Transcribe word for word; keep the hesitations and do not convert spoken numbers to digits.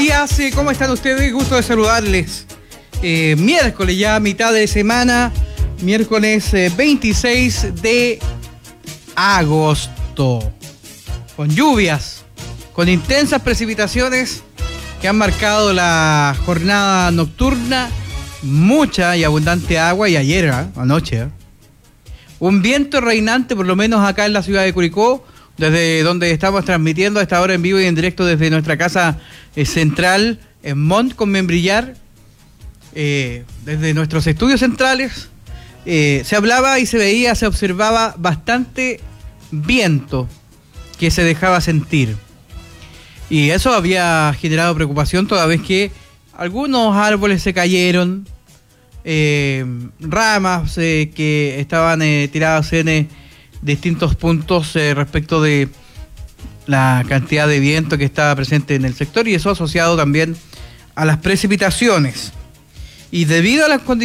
días, ¿cómo están ustedes? Gusto de saludarles. Eh, miércoles ya, mitad de semana, miércoles eh, veintiséis de agosto. Con lluvias, con intensas precipitaciones que han marcado la jornada nocturna, mucha y abundante agua, y ayer, ¿eh? anoche, ¿eh? un viento reinante, por lo menos acá en la ciudad de Curicó, desde donde estamos transmitiendo a esta hora en vivo y en directo desde nuestra casa eh, central en Mont con Membrillar, eh, desde nuestros estudios centrales. Eh, se hablaba y se veía, se observaba bastante viento que se dejaba sentir. Y eso había generado preocupación toda vez que algunos árboles se cayeron, eh, ramas eh, que estaban eh, tiradas en eh, distintos puntos eh, respecto de la cantidad de viento que estaba presente en el sector, y eso asociado también a las precipitaciones. Y debido a las condiciones